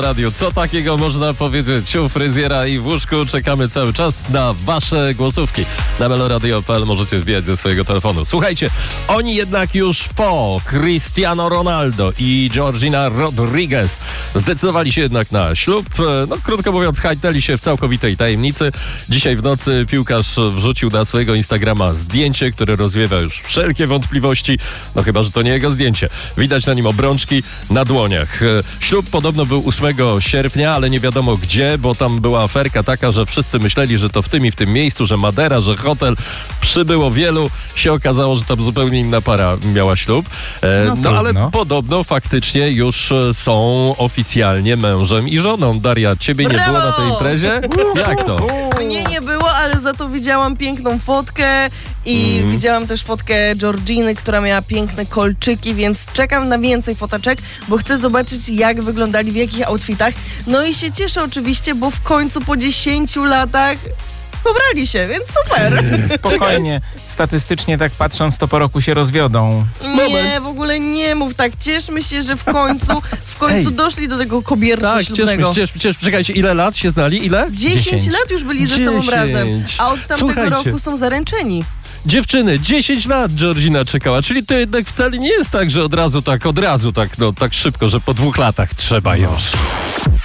Radiu. Co takiego można powiedzieć u fryzjera i w łóżku? Czekamy cały czas na wasze głosówki. Na meloradio.pl możecie wbijać ze swojego telefonu. Słuchajcie, oni jednak już po Cristiano Ronaldo i Georgina Rodriguez zdecydowali się jednak na ślub. No, krótko mówiąc, hajteli się w całkowitej tajemnicy. Dzisiaj w nocy piłkarz wrzucił na swojego Instagrama zdjęcie, które rozwiewa już wszelkie wątpliwości. No chyba, że to nie jego zdjęcie. Widać na nim obrączki na dłoniach. Ślub podobno był 8 sierpnia, ale nie wiadomo gdzie, bo tam była aferka taka, że wszyscy myśleli, że to w tym i w tym miejscu, że Madera, że hotel. Przybyło wielu. Się okazało, że tam zupełnie inna para miała ślub. No ale podobno faktycznie już są oficjalnie mężem i żoną. Daria, ciebie nie było na tej imprezie? Jak to? Mnie nie było, ale za to widziałam piękną fotkę i widziałam też fotkę Georginy, która miała piękne kolczyki, więc czekam na więcej foteczek, bo chcę zobaczyć, jak wyglądali, w jakich outfitach. No i się cieszę oczywiście, bo w końcu po 10 latach pobrali się, więc super. Spokojnie. Statystycznie tak patrząc, to po roku się rozwiodą. Nie, w ogóle nie mów tak. Cieszmy się, że w końcu doszli do tego kobierca ślubnego. Cieszmy. Czekajcie, ile lat się znali? Ile? 10 lat już byli ze sobą razem, a od tamtego roku są zaręczeni. Dziewczyny, 10 lat Georgina czekała, czyli to jednak wcale nie jest tak, że od razu tak, no tak szybko, że po 2 latach trzeba już.